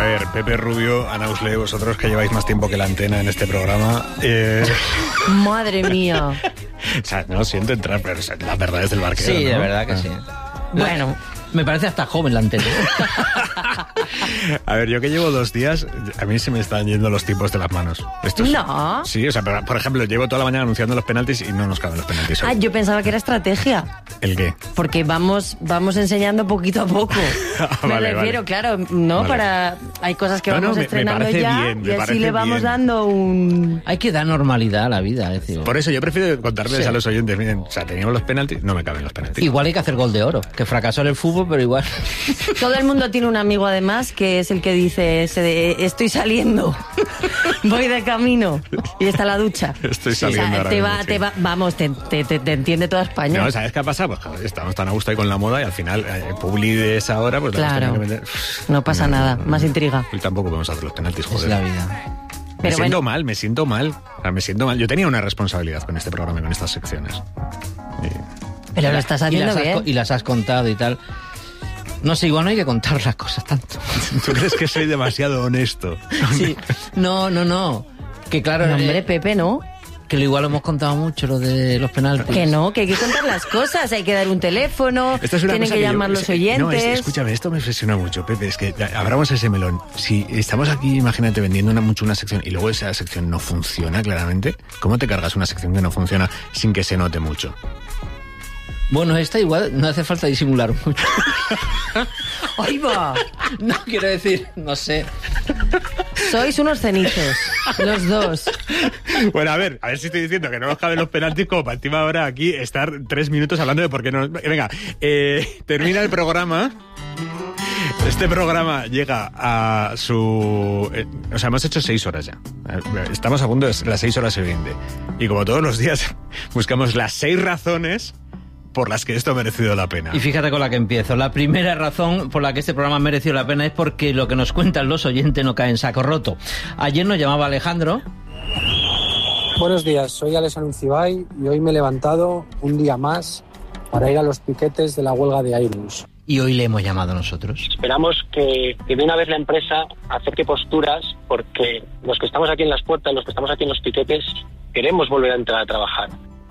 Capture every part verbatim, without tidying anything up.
ver, Pepe Rubio, Ana Usle, vosotros que lleváis más tiempo que la antena en este programa. Eh... Madre mía. O sea, no siento entrar, pero o sea, la verdad es del barquero, Sí, ¿no? de verdad que ah. sí. Bueno. Me parece hasta joven la antena. A ver, yo que llevo dos días, a mí se me están yendo los tipos de las manos. Esto es... No. Sí, o sea, por, por ejemplo, llevo toda la mañana anunciando los penaltis y no nos caben los penaltis. Ah, yo pensaba que era estrategia. ¿El qué? Porque vamos vamos enseñando poquito a poco. Ah, me vale, refiero, vale. claro, no Vale. para... Hay cosas que No, no, vamos me- me estrenando parece ya bien, me y así parece le vamos bien. dando un... Hay que dar normalidad a la vida, es decir. Por eso yo prefiero contarles Sí. a los oyentes, miren, o sea, teníamos los penaltis, no me caben los penaltis. Igual hay que hacer gol de oro, que fracasó en el fútbol, pero igual. Todo el mundo tiene un amigo además que es el que dice ese de, estoy saliendo, voy de camino y está la ducha. Estoy O sea, saliendo ahora te mismo, va, sí. te va, vamos, te, te, te, te entiende toda España. No, ¿sabes qué ha pasado? Pues joder, estamos tan a gusto ahí con la moda y al final, eh, Publi de esa hora, pues la hemos Claro. tenido que meter. No pasa nada, más intriga. Hoy tampoco podemos hacer los penaltis, Es joder. la vida. Me Pero siento bueno. mal, me siento mal. O sea, me siento mal. Yo tenía una responsabilidad con este programa y con estas secciones. Y- Pero lo estás y haciendo las, has, bien. co- y las has contado y tal. No sé, igual no hay que contar las cosas tanto. ¿Tú crees que soy demasiado honesto? Sí. No, no, no. Que claro, No, hombre, eh, Pepe, no. que lo igual hemos contado mucho, lo de los penaltis. Que no, que hay que contar las cosas, hay que dar un teléfono, Esta es una tienen cosa que yo- llamar los es- oyentes. No, es- escúchame, esto me obsesiona mucho, Pepe. Es que ya, abramos ese melón. Si estamos aquí, imagínate, vendiendo una, mucho una sección y luego esa sección no funciona claramente, ¿cómo te cargas una sección que no funciona sin que se note mucho? Bueno, esta igual no hace falta disimular mucho. ¡Ahí va! No, quiero decir, no sé. Sois unos cenizos, los dos. Bueno, a ver, a ver si estoy diciendo que no nos caben los penaltis como para encima ahora aquí estar tres minutos hablando de por qué no... Venga, eh, termina el programa. Este programa llega a su... eh, o sea, hemos hecho seis horas ya. Eh, Estamos a punto de las seis horas y veinte. Y como todos los días, buscamos las seis razones por las que esto ha merecido la pena. Y fíjate con la que empiezo. La primera razón por la que este programa ha merecido la pena es porque lo que nos cuentan los oyentes no cae en saco roto. Ayer nos llamaba Alejandro. Buenos días, soy Alex Anuncibay y hoy me he levantado un día más para ir a los piquetes de la huelga de Airbus. Y hoy le hemos llamado nosotros. Esperamos que, que de una vez la empresa acerque posturas, porque los que estamos aquí en las puertas, los que estamos aquí en los piquetes, queremos volver a entrar a trabajar.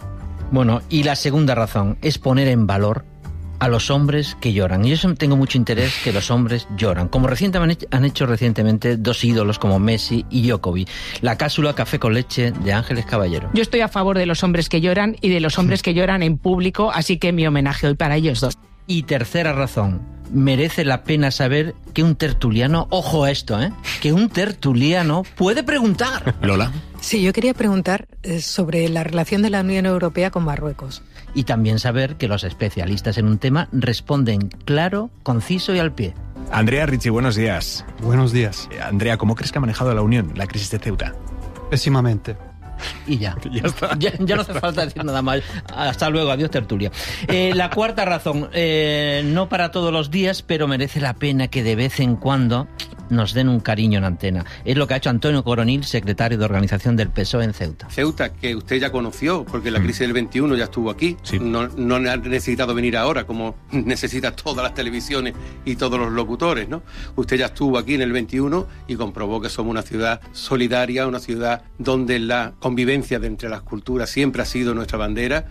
Bueno, y la segunda razón es poner en valor a los hombres que lloran. Y yo tengo mucho interés que los hombres lloran. Como recientemente han hecho recientemente dos ídolos como Messi y Djokovic. La cápsula Café con leche de Ángeles Caballero. Yo estoy a favor de los hombres que lloran y de los hombres que lloran en público, así que mi homenaje hoy para ellos dos. Y tercera razón, merece la pena saber que un tertuliano, ojo a esto, ¿eh? Que un tertuliano puede preguntar. Lola. Sí, yo quería preguntar eh, sobre la relación de la Unión Europea con Marruecos. Y también saber que los especialistas en un tema responden claro, conciso y al pie. Andrea Ricci, buenos días. Buenos días. Eh, Andrea, ¿cómo crees que ha manejado la Unión la crisis de Ceuta? Pésimamente. Y ya. Ya está. Ya, ya no hace falta decir nada más. Hasta luego, adiós tertulia. Eh, la cuarta razón, eh, no para todos los días, pero merece la pena que de vez en cuando nos den un cariño en antena. Es lo que ha hecho Antonio Coronil, secretario de organización del P S O E en Ceuta. Ceuta, que usted ya conoció, porque la crisis del veintiuno ya estuvo aquí. Sí. No, no ha necesitado venir ahora, como necesita todas las televisiones y todos los locutores, ¿no? Usted ya estuvo aquí en el veintiuno y comprobó que somos una ciudad solidaria, una ciudad donde la convivencia de entre las culturas siempre ha sido nuestra bandera.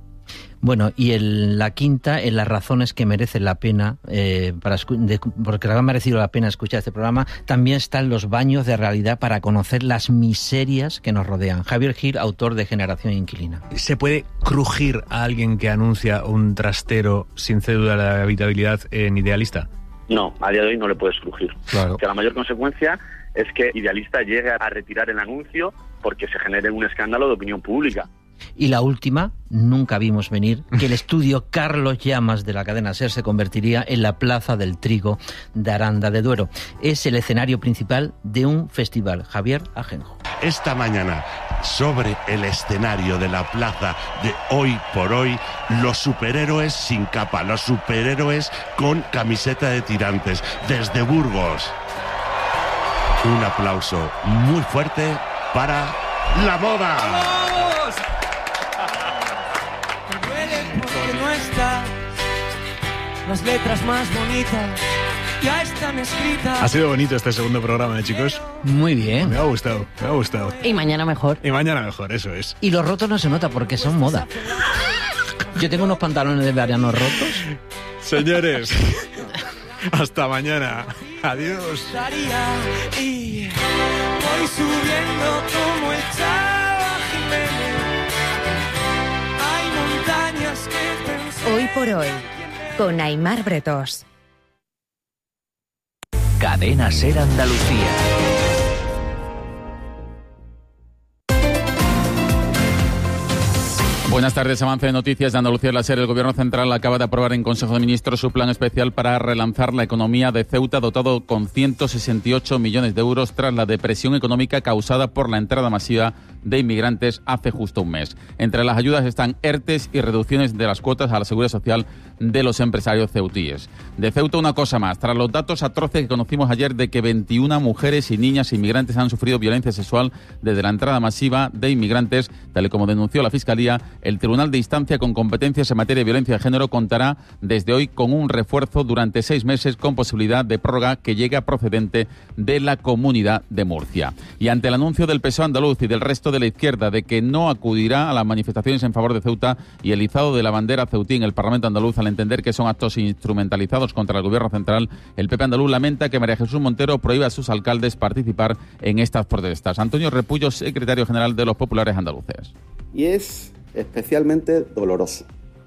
Bueno, y el, la quinta, en las razones que merecen la pena, eh, para escu- de, porque ha merecido la pena escuchar este programa, también están los baños de realidad para conocer las miserias que nos rodean. Javier Gil, autor de Generación Inquilina. ¿Se puede crujir a alguien que anuncia un trastero sin cédula de habitabilidad en Idealista? No, a día de hoy no le puedes crujir. Claro. Que la mayor consecuencia es que Idealista llegue a retirar el anuncio porque se genere un escándalo de opinión pública. Y la última, nunca vimos venir que el estudio Carlos Llamas de la cadena SER se convertiría en la Plaza del Trigo de Aranda de Duero. Es el escenario principal de un festival. Javier Ajenjo. Esta mañana, sobre el escenario de la plaza de Hoy por Hoy, los superhéroes sin capa, los superhéroes con camiseta de tirantes, desde Burgos. Un aplauso muy fuerte para la moda. ¡Vamos! Me duele porque no estás, las letras más bonitas ya están escritas. Ha sido bonito este segundo programa, ¿eh, chicos? Muy bien. Me ha gustado, me ha gustado. Y mañana mejor. Y mañana mejor, eso es. Y los rotos no se nota porque son moda. Yo tengo unos pantalones de verano rotos. Señores, hasta mañana. Adiós. Y voy subiendo como el Chava Jiménez. Hay montañas que pensar. Hoy por hoy, con Aimar Bretós. Cadena Ser Andalucía. Buenas tardes. Avance de noticias de Andalucía. La SER. El Gobierno Central acaba de aprobar en Consejo de Ministros su plan especial para relanzar la economía de Ceuta, dotado con ciento sesenta y ocho millones de euros tras la depresión económica causada por la entrada masiva de inmigrantes hace justo un mes. Entre las ayudas están ERTES y reducciones de las cuotas a la seguridad social de los empresarios ceutíes. De Ceuta, una cosa más. Tras los datos atroces que conocimos ayer de que veintiuna mujeres y niñas inmigrantes han sufrido violencia sexual desde la entrada masiva de inmigrantes, tal y como denunció la Fiscalía, el Tribunal de Instancia con competencias en materia de violencia de género contará desde hoy con un refuerzo durante seis meses con posibilidad de prórroga que llega procedente de la Comunidad de Murcia. Y ante el anuncio del P S O E andaluz y del resto de la izquierda de que no acudirá a las manifestaciones en favor de Ceuta y el izado de la bandera ceutí en el Parlamento andaluz al entender que son actos instrumentalizados contra el Gobierno central, el P P andaluz lamenta que María Jesús Montero prohíba a sus alcaldes participar en estas protestas. Antonio Repullo, secretario general de los populares andaluces. Y es especialmente doloroso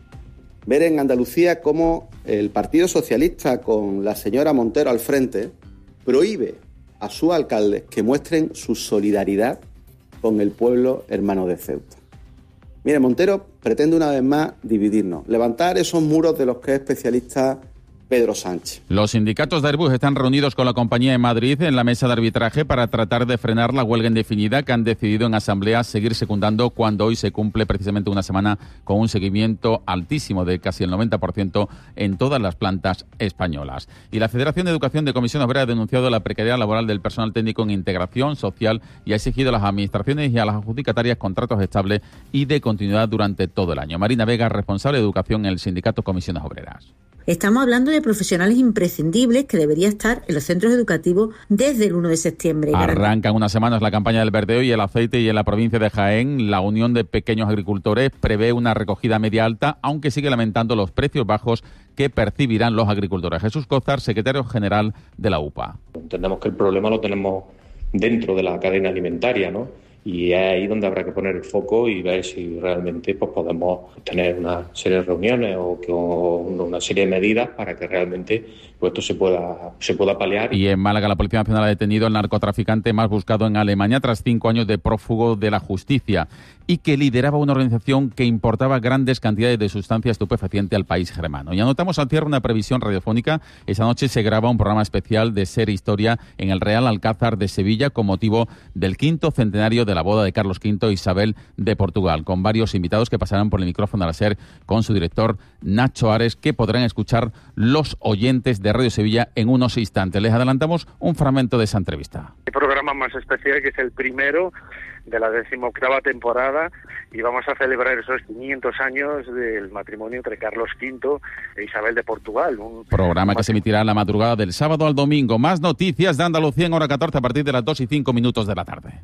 ver en Andalucía cómo el Partido Socialista, con la señora Montero al frente, prohíbe a sus alcaldes que muestren su solidaridad con el pueblo hermano de Ceuta. Mire, Montero pretende una vez más dividirnos, levantar esos muros de los que es especialista Pedro Sánchez. Los sindicatos de Airbus están reunidos con la compañía en Madrid en la mesa de arbitraje para tratar de frenar la huelga indefinida que han decidido en asamblea seguir secundando cuando hoy se cumple precisamente una semana con un seguimiento altísimo de casi el noventa por ciento en todas las plantas españolas. Y la Federación de Educación de Comisión Obrera ha denunciado la precariedad laboral del personal técnico en integración social y ha exigido a las administraciones y a las adjudicatarias contratos estables y de continuidad durante todo el año. Marina Vega, responsable de educación en el sindicato Comisiones Obreras. Estamos hablando de profesionales imprescindibles que deberían estar en los centros educativos desde el uno de septiembre. Arrancan unas semanas la campaña del verdeo y el aceite y en la provincia de Jaén la Unión de Pequeños Agricultores prevé una recogida media alta, aunque sigue lamentando los precios bajos que percibirán los agricultores. Jesús Cózar, secretario general de la U P A. Entendemos que el problema lo tenemos dentro de la cadena alimentaria, ¿no? Y es ahí donde habrá que poner el foco y ver si realmente pues, podemos tener una serie de reuniones o, o una serie de medidas para que realmente pues, esto se pueda, se pueda paliar. Y en Málaga la Policía Nacional ha detenido al narcotraficante más buscado en Alemania tras cinco años de prófugo de la justicia y que lideraba una organización que importaba grandes cantidades de sustancia estupefaciente al país germano. Y anotamos al cierre una previsión radiofónica. Esa noche se graba un programa especial de Ser Historia en el Real Alcázar de Sevilla con motivo del quinto centenario de la boda de Carlos quinto e Isabel de Portugal, con varios invitados que pasarán por el micrófono a la SER con su director Nacho Ares, que podrán escuchar los oyentes de Radio Sevilla en unos instantes. Les adelantamos un fragmento de esa entrevista. El programa más especial, que es el primero de la decimoctava temporada, y vamos a celebrar esos quinientos años del matrimonio entre Carlos quinto e Isabel de Portugal. Un programa que se emitirá en la madrugada del sábado al domingo. Más noticias de Andalucía en hora catorce a partir de las dos y cinco minutos de la tarde.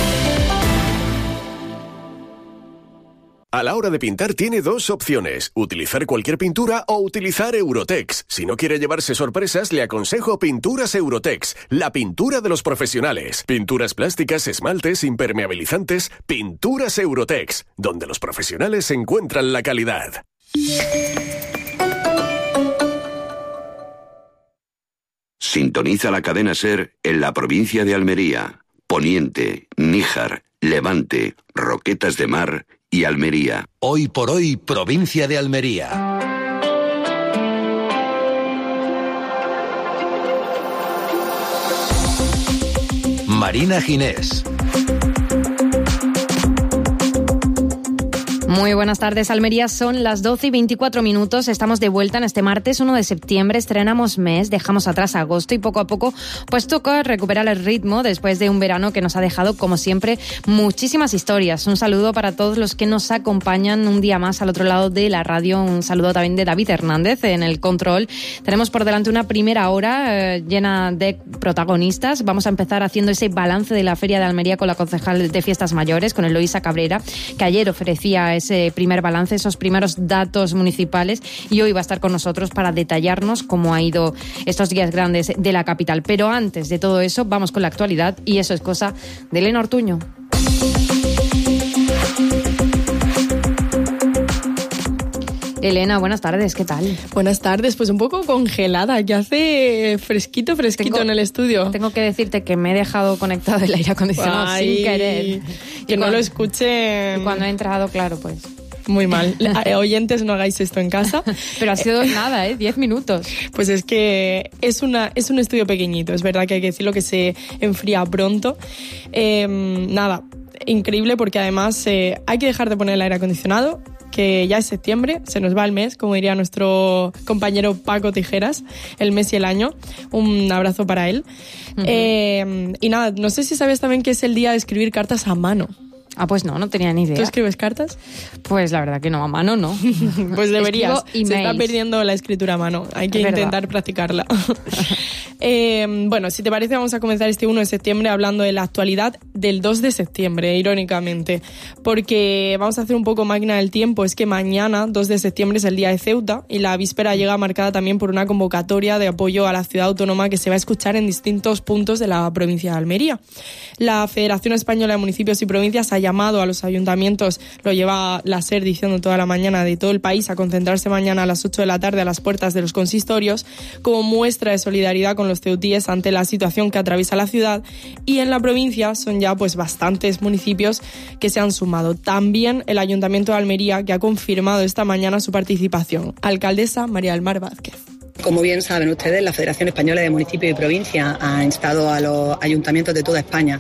A la hora de pintar tiene dos opciones, utilizar cualquier pintura o utilizar Eurotex. Si no quiere llevarse sorpresas, le aconsejo Pinturas Eurotex, la pintura de los profesionales. Pinturas plásticas, esmaltes, impermeabilizantes, Pinturas Eurotex, donde los profesionales encuentran la calidad. Sintoniza la cadena SER en la provincia de Almería, Poniente, Níjar, Levante, Roquetas de Mar y Almería. Hoy por hoy, provincia de Almería. Marina Ginés. Muy buenas tardes, Almería. Son las doce y veinticuatro minutos. Estamos de vuelta en este martes uno de septiembre. Estrenamos mes, dejamos atrás agosto y poco a poco pues toca recuperar el ritmo después de un verano que nos ha dejado, como siempre, muchísimas historias. Un saludo para todos los que nos acompañan un día más al otro lado de la radio. Un saludo también de David Hernández en el control. Tenemos por delante una primera hora eh, llena de protagonistas. Vamos a empezar haciendo ese balance de la Feria de Almería con la concejal de Fiestas Mayores, con Eloísa Cabrera, que ayer ofrecía ese primer balance, esos primeros datos municipales, y hoy va a estar con nosotros para detallarnos cómo ha ido estos días grandes de la capital. Pero antes de todo eso, vamos con la actualidad, y eso es cosa de Elena Ortuño. Elena, buenas tardes, ¿qué tal? Buenas tardes, pues un poco congelada, que hace fresquito, fresquito tengo, en el estudio. Tengo que decirte que me he dejado conectado el aire acondicionado Ay, sin querer. Que no cuando, lo escuchen. Y cuando he entrado, claro, pues... Muy mal. Oyentes, no hagáis esto en casa. Pero ha sido nada, ¿eh? Diez minutos. Pues es que es, una, es un estudio pequeñito, es verdad que hay que decirlo, que se enfría pronto. Eh, nada, increíble, porque además eh, hay que dejar de poner el aire acondicionado, que ya es septiembre, se nos va el mes, como diría nuestro compañero Paco Tijeras, el mes y el año. Un abrazo para él. Uh-huh. Eh, y nada, no sé si sabes también que es el día de escribir cartas a mano. Ah, pues no, no tenía ni idea. ¿Tú escribes cartas? Pues la verdad que no, a mano no. Pues deberías. Se está perdiendo la escritura a mano. Hay que es intentar verdad. practicarla. eh, bueno, si te parece, vamos a comenzar este uno de septiembre hablando de la actualidad del dos de septiembre, irónicamente. Porque vamos a hacer un poco máquina del tiempo. Es que mañana, dos de septiembre, es el día de Ceuta, y la víspera llega marcada también por una convocatoria de apoyo a la ciudad autónoma que se va a escuchar en distintos puntos de la provincia de Almería. La Federación Española de Municipios y Provincias ha llamado a los ayuntamientos, lo lleva la SER diciendo toda la mañana, de todo el país, a concentrarse mañana a las ocho de la tarde a las puertas de los consistorios como muestra de solidaridad con los ceutíes ante la situación que atraviesa la ciudad. Y en la provincia son ya pues bastantes municipios que se han sumado. También el Ayuntamiento de Almería, que ha confirmado esta mañana su participación. Alcaldesa María del Mar Vázquez. Como bien saben ustedes, la Federación Española de Municipios y Provincias ha instado a los ayuntamientos de toda España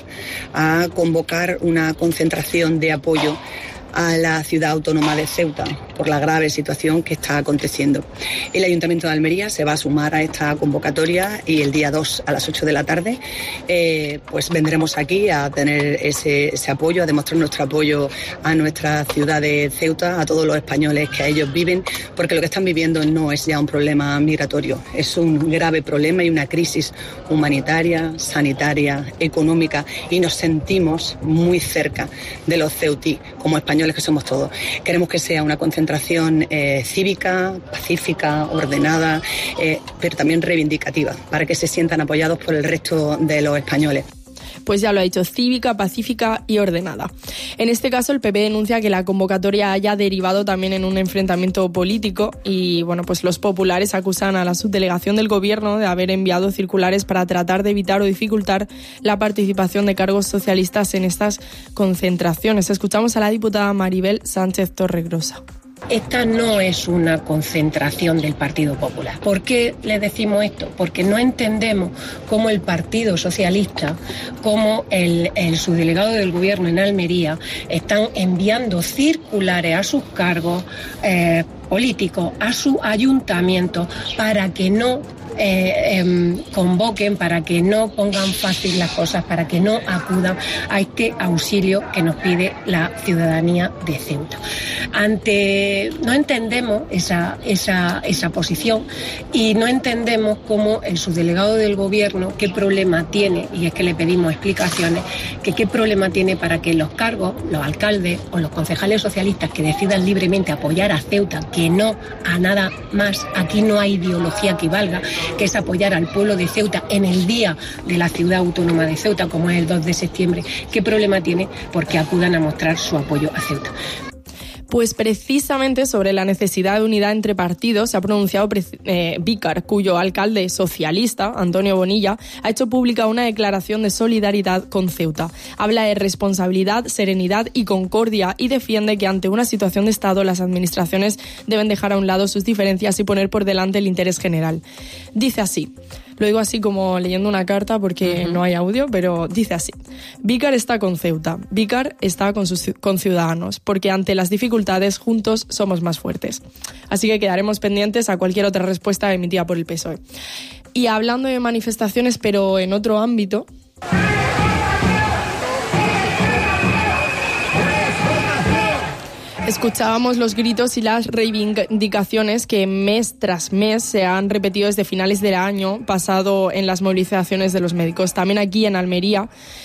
a convocar una concentración de apoyo a la ciudad autónoma de Ceuta por la grave situación que está aconteciendo. El Ayuntamiento de Almería se va a sumar a esta convocatoria, y el día dos a las ocho de la tarde eh, pues vendremos aquí a tener ese, ese apoyo, a demostrar nuestro apoyo a nuestra ciudad de Ceuta, a todos los españoles que a ellos viven, porque lo que están viviendo no es ya un problema migratorio, es un grave problema y una crisis humanitaria, sanitaria, económica, y nos sentimos muy cerca de los ceutí como españoles que somos todos. Queremos que sea una concentración eh, cívica, pacífica, ordenada, eh, pero también reivindicativa, para que se sientan apoyados por el resto de los españoles. Pues ya lo ha dicho, cívica, pacífica y ordenada. En este caso, el P P denuncia que la convocatoria haya derivado también en un enfrentamiento político, y bueno, pues los populares acusan a la subdelegación del gobierno de haber enviado circulares para tratar de evitar o dificultar la participación de cargos socialistas en estas concentraciones. Escuchamos a la diputada Maribel Sánchez Torregrosa. Esta no es una concentración del Partido Popular. ¿Por qué le decimos esto? Porque no entendemos cómo el Partido Socialista, como el, el subdelegado del Gobierno en Almería, están enviando circulares a sus cargos eh, políticos, a su ayuntamiento, para que no Eh, eh, convoquen, para que no pongan fácil las cosas, para que no acudan a este auxilio que nos pide la ciudadanía de Ceuta. Ante no entendemos esa, esa, esa posición, y no entendemos cómo el subdelegado del gobierno, qué problema tiene, y es que le pedimos explicaciones, que qué problema tiene para que los cargos, los alcaldes o los concejales socialistas que decidan libremente apoyar a Ceuta, que no a nada más, aquí no hay ideología que valga, que es apoyar al pueblo de Ceuta en el día de la ciudad autónoma de Ceuta, como es el dos de septiembre. ¿Qué problema tiene? Porque acudan a mostrar su apoyo a Ceuta. Pues precisamente sobre la necesidad de unidad entre partidos se ha pronunciado eh, Vícar, cuyo alcalde socialista, Antonio Bonilla, ha hecho pública una declaración de solidaridad con Ceuta. Habla de responsabilidad, serenidad y concordia, y defiende que ante una situación de Estado las administraciones deben dejar a un lado sus diferencias y poner por delante el interés general. Dice así: Lo digo así como leyendo una carta porque uh-huh. no hay audio, pero dice así. Vícar está con Ceuta, Vícar está con sus con Ciudadanos, porque ante las dificultades juntos somos más fuertes. Así que quedaremos pendientes a cualquier otra respuesta emitida por el P S O E. Y hablando de manifestaciones, pero en otro ámbito... Escuchábamos los gritos y las reivindicaciones que mes tras mes se han repetido desde finales del año pasado en las movilizaciones de los médicos. También aquí en Almería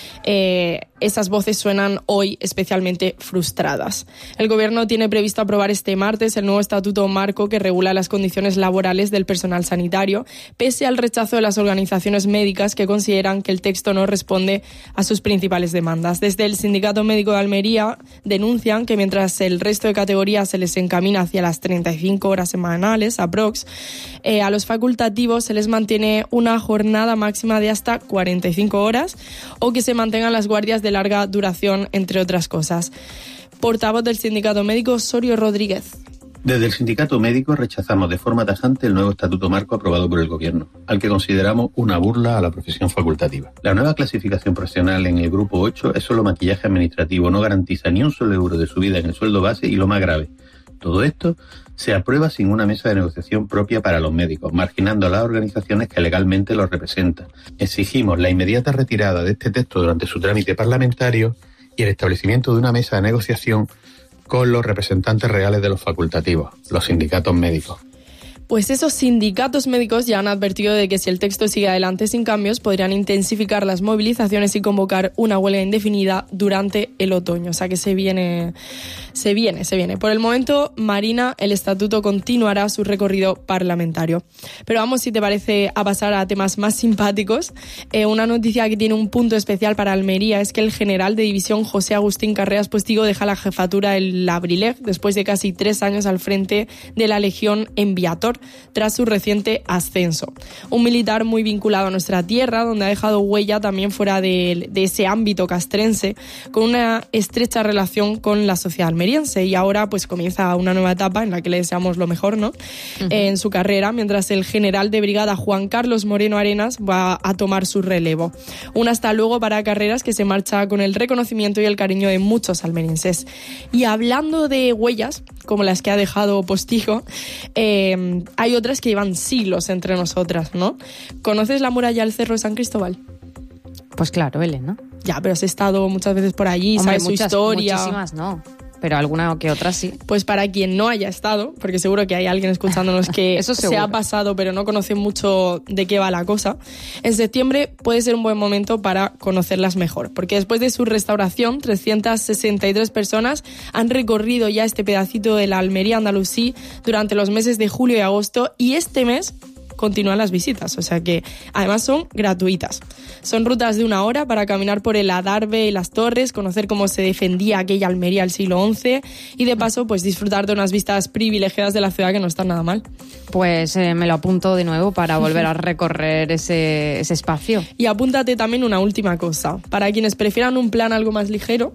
eh, esas voces suenan hoy especialmente frustradas. El Gobierno tiene previsto aprobar este martes el nuevo Estatuto Marco que regula las condiciones laborales del personal sanitario, pese al rechazo de las organizaciones médicas que consideran que el texto no responde a sus principales demandas. Desde el Sindicato Médico de Almería denuncian que mientras el resto de categorías se les encamina hacia las treinta y cinco horas semanales, aprox, eh, a los facultativos se les mantiene una jornada máxima de hasta cuarenta y cinco horas o que se mantengan las guardias de larga duración, entre otras cosas. Portavoz del Sindicato Médico, Sorio Rodríguez. Desde el Sindicato Médico rechazamos de forma tajante el nuevo Estatuto Marco aprobado por el Gobierno, al que consideramos una burla a la profesión facultativa. La nueva clasificación profesional en el Grupo ocho es solo maquillaje administrativo, no garantiza ni un solo euro de subida en el sueldo base y lo más grave, todo esto se aprueba sin una mesa de negociación propia para los médicos, marginando a las organizaciones que legalmente los representan. Exigimos la inmediata retirada de este texto durante su trámite parlamentario y el establecimiento de una mesa de negociación con los representantes reales de los facultativos, los sindicatos médicos. Pues esos sindicatos médicos ya han advertido de que si el texto sigue adelante sin cambios, podrían intensificar las movilizaciones y convocar una huelga indefinida durante el otoño. O sea que se viene, se viene, se viene. Por el momento, Marina, el estatuto continuará su recorrido parlamentario. Pero vamos, si te parece, a pasar a temas más simpáticos. Eh, una noticia que tiene un punto especial para Almería es que el general de división José Agustín Carreras Postigo deja la jefatura del Abrilev después de casi tres años al frente de la Legión Enviator, tras su reciente ascenso. Un militar muy vinculado a nuestra tierra, donde ha dejado huella también fuera de, de ese ámbito castrense, con una estrecha relación con la sociedad almeriense, y ahora pues comienza una nueva etapa en la que le deseamos lo mejor, ¿no? Uh-huh. En su carrera, mientras el general de brigada Juan Carlos Moreno Arenas va a tomar su relevo. Un hasta luego para Carreras, que se marcha con el reconocimiento y el cariño de muchos almerienses. Y hablando de huellas, como las que ha dejado Postigo, eh, hay otras que llevan siglos entre nosotras, ¿no? ¿Conoces la muralla del Cerro de San Cristóbal? Pues claro, Belén, ¿no? Ya, pero has estado muchas veces por allí, Hombre, sabes muchas, su historia. Muchísimas no, pero alguna que otra sí. Pues para quien no haya estado, porque seguro que hay alguien escuchándonos que Eso se ha pasado pero no conoce mucho de qué va la cosa, en septiembre puede ser un buen momento para conocerlas mejor, porque después de su restauración, trescientas sesenta y tres personas han recorrido ya este pedacito de la Almería andalusí durante los meses de julio y agosto, y este mes continúan las visitas, o sea que además son gratuitas. Son rutas de una hora para caminar por el Adarve y las Torres, conocer cómo se defendía aquella Almería del siglo once y de paso pues disfrutar de unas vistas privilegiadas de la ciudad que no están nada mal. Pues eh, me lo apunto de nuevo para volver a recorrer ese, ese espacio. Y apúntate también una última cosa, para quienes prefieran un plan algo más ligero.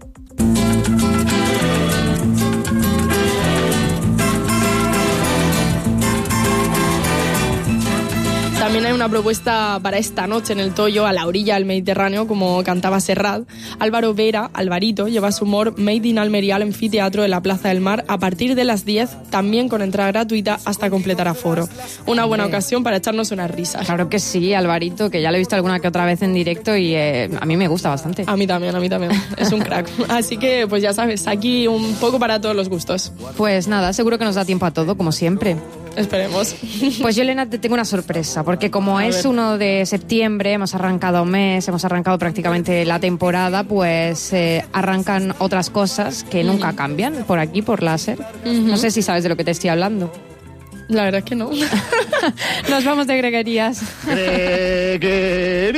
También hay una propuesta para esta noche en el Toyo, a la orilla del Mediterráneo, como cantaba Serrat. Álvaro Vera, Alvarito, lleva su humor Made in Almería al anfiteatro de la Plaza del Mar a partir de las diez, también con entrada gratuita hasta completar aforo. Una buena ocasión para echarnos unas risas. Claro que sí, Alvarito, que ya lo he visto alguna que otra vez en directo y eh, a mí me gusta bastante. A mí también, a mí también. Es un crack. Así que, pues ya sabes, aquí un poco para todos los gustos. Pues nada, seguro que nos da tiempo a todo, como siempre. Esperemos. Pues yo, Elena, te tengo una sorpresa, porque como A es ver. uno de septiembre, hemos arrancado mes, hemos arrancado prácticamente la temporada, pues eh, arrancan otras cosas que nunca Ujú. cambian por aquí, por láser. Ujú. No sé si sabes de lo que te estoy hablando. La verdad es que no. Nos vamos de greguerías. Greguerías.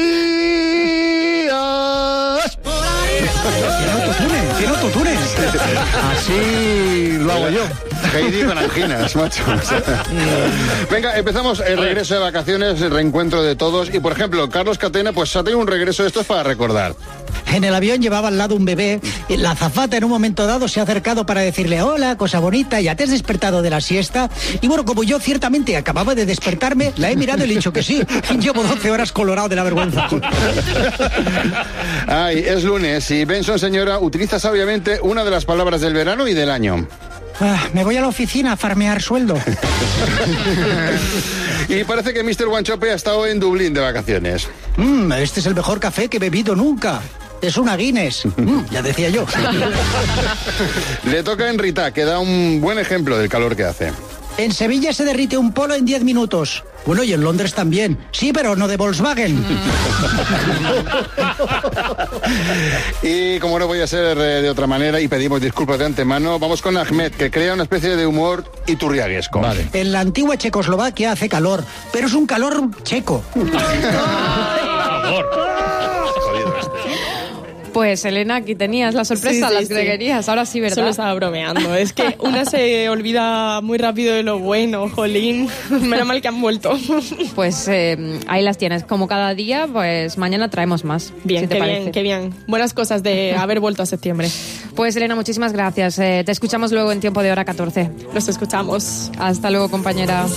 Tiene autotune, tiene autotune. Así lo hago yo. Heidi con anginas, macho. O sea, venga, empezamos el regreso de vacaciones, el reencuentro de todos. Y, por ejemplo, Carlos Catena, pues ha tenido un regreso de estos para recordar. En el avión llevaba al lado un bebé. La azafata en un momento dado se ha acercado para decirle, hola, cosa bonita, ¿ya te has despertado de la siesta? Y bueno, como yo ciertamente acababa de despertarme, la he mirado y le he dicho que sí. Llevo doce horas colorado de la vergüenza. Ay, es lunes y Benson, señora, utiliza sabiamente una de las palabras del verano y del año. Ah, me voy a la oficina a farmear sueldo. Y parece que mister Wanchope ha estado en Dublín de vacaciones. Mm, este es el mejor café que he bebido nunca. Es una Guinness. Mm, ya decía yo. Le toca a Enrita, que da un buen ejemplo del calor que hace. En Sevilla se derrite un polo en diez minutos. Bueno, y en Londres también. Sí, pero no de Volkswagen. Y como no voy a ser de otra manera, y pedimos disculpas de antemano, vamos con Ahmed, que crea una especie de humor iturriaguesco. Vale. En la antigua Checoslovaquia hace calor, pero es un calor checo. Por favor. Pues, Elena, aquí tenías la sorpresa, Sí, sí, las que sí. querías. Ahora sí, ¿verdad? Solo estaba bromeando. Es que una se olvida muy rápido de lo bueno, jolín. Menos mal que han vuelto. Pues eh, ahí las tienes. Como cada día, pues mañana traemos más. Bien, si te qué parece. bien, qué bien. Buenas cosas de haber vuelto a septiembre. Pues, Elena, muchísimas gracias. Eh, te escuchamos luego en tiempo de hora catorce. Los escuchamos. Hasta luego, compañera.